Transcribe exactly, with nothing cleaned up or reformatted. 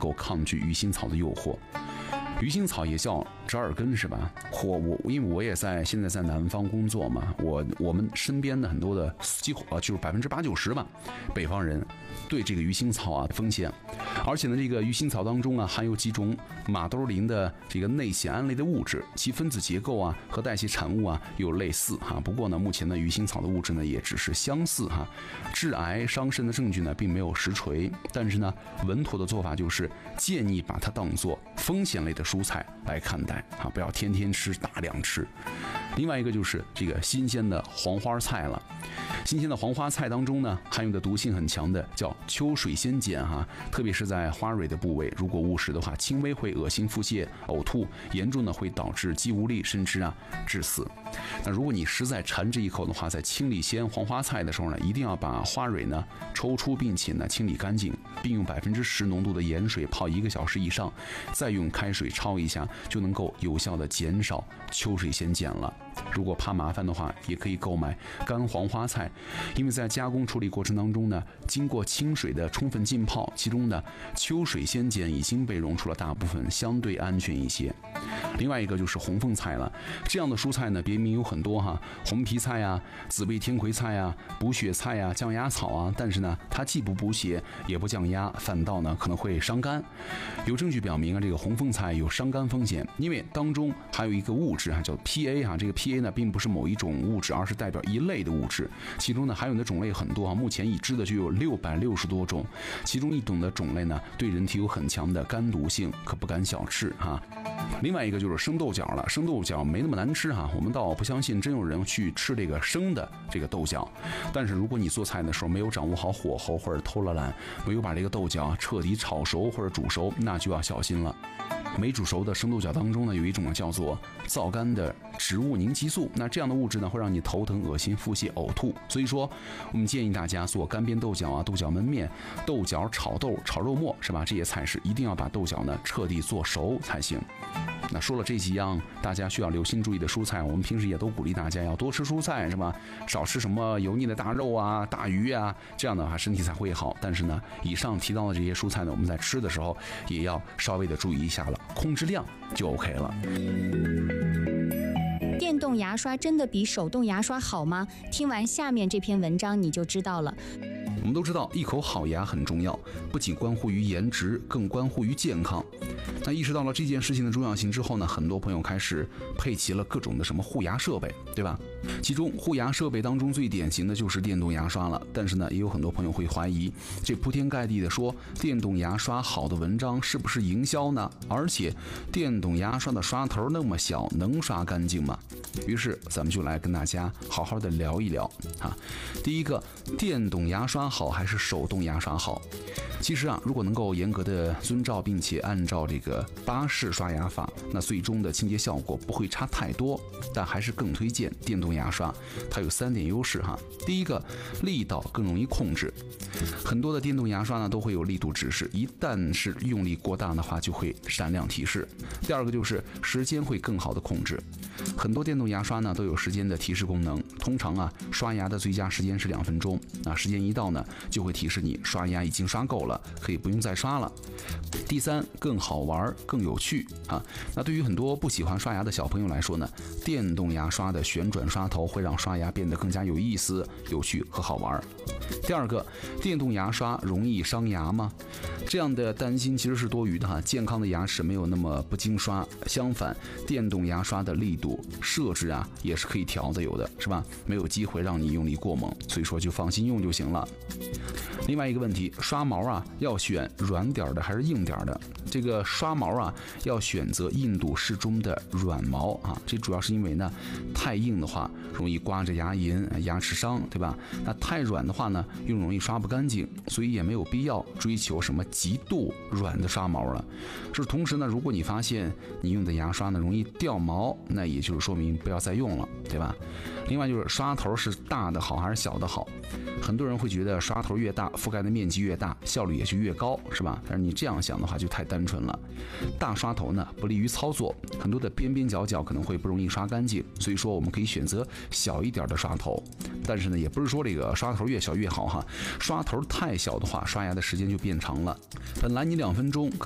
够抗拒鱼腥草的诱惑。鱼腥草也叫折耳根是吧？我我因为我也在现在在南方工作嘛，我我们身边的很多的几乎啊就是百分之八九十吧，北方人对这个鱼腥草啊风险，而且呢这个鱼腥草当中啊含有几种马兜铃的这个内酰胺类的物质，其分子结构啊和代谢产物啊有类似哈。不过呢目前呢鱼腥草的物质呢也只是相似哈，致癌伤肾的证据呢并没有实锤，但是呢稳妥的做法就是建议把它当作风险类的蔬菜来看待啊，不要天天吃大量吃。另外一个就是这个新鲜的黄花菜了。新鲜的黄花菜当中呢，含有的毒性很强的叫秋水仙碱哈，特别是在花蕊的部位，如果误食的话，轻微会恶心、腹泻、呕吐，严重呢会导致肌无力，甚至啊致死。那如果你实在馋这一口的话，在清理鲜黄花菜的时候呢，一定要把花蕊呢抽出，并且呢清理干净，并用百分之十浓度的盐水泡一个小时以上，再用开水焯一下，就能够有效的减少秋水仙碱了。如果怕麻烦的话，也可以购买干黄花菜，因为在加工处理过程当中呢，经过清水的充分浸泡，其中的秋水仙碱已经被溶出了大部分，相对安全一些。另外一个就是红凤菜了，这样的蔬菜呢别名有很多哈，红皮菜啊、紫背天葵菜啊、补血菜啊、降压草啊，但是呢它既不补血也不降压，反倒呢可能会伤肝。有证据表明啊，这个红凤菜有伤肝风险，因为当中还有一个物质啊叫 P A 啊，这个 P A 呢并不是某一种物质，而是代表一类的物质，其中呢含有的种类很多啊，目前已知的就有六百六十多种，其中一种的种类呢对人体有很强的肝毒性，可不敢小视哈。另外一个就是生豆角了，生豆角没那么难吃哈，我们倒不相信真有人去吃这个生的这个豆角，但是如果你做菜的时候没有掌握好火候，或者偷了懒，没有把这个豆角彻底炒熟或者煮熟，那就要小心了。没煮熟的生豆角当中呢，有一种叫做皂苷的植物凝激素，那这样的物质呢会让你头疼、恶心、腹泻、呕吐。所以说，我们建议大家做干煸豆角啊、豆角焖面、豆角炒豆、炒肉末，是吧？这些菜式一定要把豆角呢彻底做熟才行。那说了这几样大家需要留心注意的蔬菜，我们平时也都鼓励大家要多吃蔬菜，是吧？少吃什么油腻的大肉啊、大鱼啊，这样的话身体才会好。但是呢，以上提到的这些蔬菜呢，我们在吃的时候也要稍微的注意一下了，控制量就 OK 了。 电动牙刷真的比手动牙刷好吗？听完下面这篇文章你就知道了。 我们都知道一口好牙很重要，不仅关乎于颜值，更关乎于健康。那意识到了这件事情的重要性之后呢，很多朋友开始配齐了各种的什么护牙设备，对吧？其中护牙设备当中最典型的就是电动牙刷了。但是呢，也有很多朋友会怀疑，这铺天盖地的说电动牙刷好的文章是不是营销呢？而且电动牙刷的刷头那么小，能刷干净吗？于是咱们就来跟大家好好的聊一聊啊。第一个，电动牙刷好还是手动牙刷好？其实啊，如果能够严格的遵照并且按照这个巴氏刷牙法，那最终的清洁效果不会差太多，但还是更推荐电动牙刷。它有三点优势哈。第一个，力道更容易控制。很多的电动牙刷呢都会有力度指示，一旦是用力过大的话，就会闪亮提示。第二个就是时间会更好的控制。很多电动牙刷呢都有时间的提示功能，通常啊刷牙的最佳时间是两分钟，那时间一到呢就会提示你刷牙已经刷够了，可以不用再刷了。第三，更好玩更有趣啊。那对于很多不喜欢刷牙的小朋友来说呢，电动牙刷的旋转刷头会让刷牙变得更加有意思、有趣和好玩。第二个，电动牙刷容易伤牙吗？这样的担心其实是多余的哈，健康的牙齿没有那么不经刷，相反，电动牙刷的力度设置啊也是可以调的，有的是吧？没有机会让你用力过猛，所以说就放心用就行了。另外一个问题，刷毛啊要选软点的还是硬点的？这个刷毛啊要选择硬度适中的软毛啊，这主要是因为呢太硬的话容易刮着牙龈、牙齿伤，对吧？那太软的话呢又容易刷不干净，所以也没有必要追求什么极度软的刷毛了。这同时呢，如果你发现你用的牙刷呢容易掉毛，那也就是说明不要再用了，对吧？另外就是刷头是大的好还是小的好？很多人会觉得刷头越大，覆盖的面积越大，效率也就越高，是吧？但是你这样想的话就太单纯了。大刷头呢不利于操作，很多的边边角角可能会不容易刷干净，所以说我们可以选择小一点的刷头。但是呢，也不是说这个刷头越小越好哈，刷头太小的话，刷牙的时间就变长了。本来你两分钟